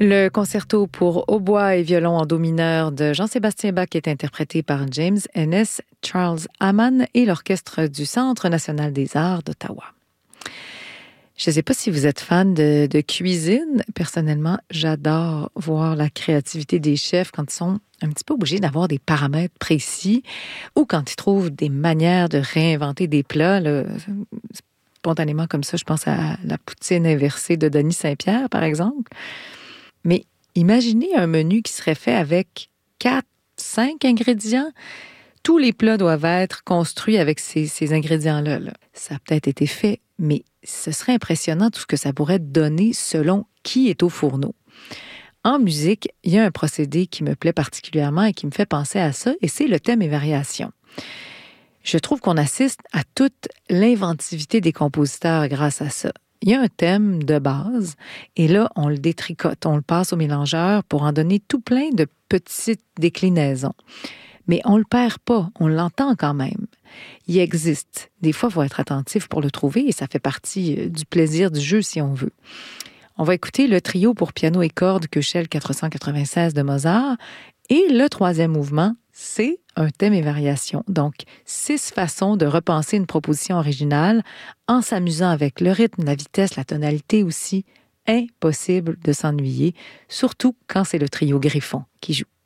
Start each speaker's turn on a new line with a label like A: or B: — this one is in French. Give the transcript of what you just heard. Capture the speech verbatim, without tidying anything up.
A: Le concerto pour hautbois et violon en do mineur de Jean-Sébastien Bach est interprété par James Ennis, Charles Hamann et l'Orchestre du Centre national des arts d'Ottawa. Je ne sais pas si vous êtes fan de, de cuisine. Personnellement, j'adore voir la créativité des chefs quand ils sont un petit peu obligés d'avoir des paramètres précis ou quand ils trouvent des manières de réinventer des plats. Là, spontanément comme ça, je pense à la poutine inversée de Denis Saint-Pierre, par exemple. Mais imaginez un menu qui serait fait avec quatre, cinq ingrédients. Tous les plats doivent être construits avec ces, ces ingrédients-là. Là. Ça a peut-être été fait, mais ce serait impressionnant tout ce que ça pourrait donner selon qui est au fourneau. En musique, il y a un procédé qui me plaît particulièrement et qui me fait penser à ça, et c'est le thème et variation. Je trouve qu'on assiste à toute l'inventivité des compositeurs grâce à ça. Il y a un thème de base, et là, on le détricote, on le passe au mélangeur pour en donner tout plein de petites déclinaisons. Mais on ne le perd pas, on l'entend quand même. Il existe. Des fois, il faut être attentif pour le trouver et ça fait partie du plaisir du jeu si on veut. On va écouter le trio pour piano et cordes Köchel quatre cent quatre-vingt-seize de Mozart et le troisième mouvement, c'est un thème et variation. Donc, six façons de repenser une proposition originale en s'amusant avec le rythme, la vitesse, la tonalité aussi. Impossible de s'ennuyer, surtout quand c'est le trio Griffon qui joue.